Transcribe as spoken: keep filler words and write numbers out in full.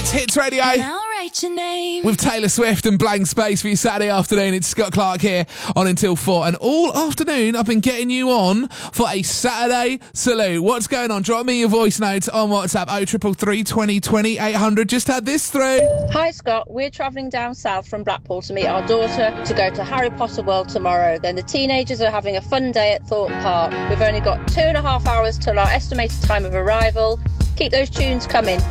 It's Hits Radio. Your name. With Taylor Swift and Blank Space for your Saturday afternoon. It's Scott Clark here on Until four. And all afternoon, I've been getting you on for a Saturday salute. What's going on? Drop me your voice notes on WhatsApp. oh triple three, twenty, twenty, eight hundred. Just had this through. Hi, Scott. We're travelling down south from Blackpool to meet our daughter to go to Harry Potter World tomorrow. Then the teenagers are having a fun day at Thorpe Park. We've only got two and a half hours till our estimated time of arrival. Keep those tunes coming.